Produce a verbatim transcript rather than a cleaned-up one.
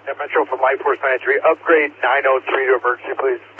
Yeah, Metro from Light Force ninety-three. Upgrade nine oh three to emergency, please.